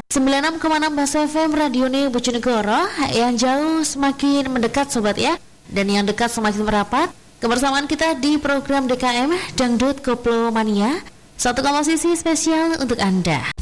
96,6 Bahasa FM Radio Bojonegoro. Yang jauh semakin mendekat sobat ya, dan yang dekat semakin merapat. Kebersamaan kita di program DKM Dangdut Koplo Mania, satu komposisi spesial untuk Anda.